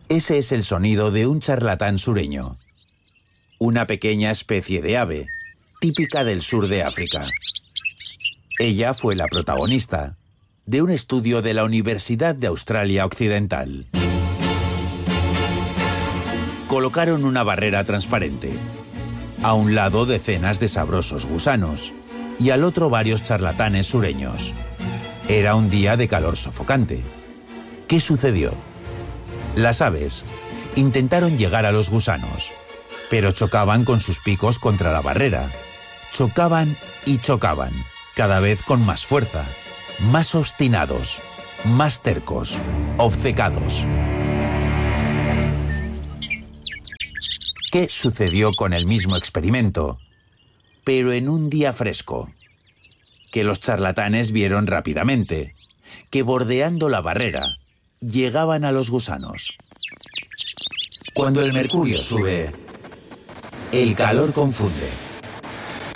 Ese es el sonido de un charlatán sureño. Una pequeña especie de ave, típica del sur de África. Ella fue la protagonista de un estudio de la Universidad de Australia Occidental. Colocaron una barrera transparente. A un lado decenas de sabrosos gusanos y al otro varios charlatanes sureños. Era un día de calor sofocante. ¿Qué sucedió? Las aves intentaron llegar a los gusanos, pero chocaban con sus picos contra la barrera. Chocaban y chocaban, cada vez con más fuerza, más obstinados, más tercos, obcecados. ¿Qué sucedió con el mismo experimento, pero en un día fresco? Que los charlatanes vieron rápidamente que bordeando la barrera llegaban a los gusanos. Cuando el mercurio sube, el calor confunde.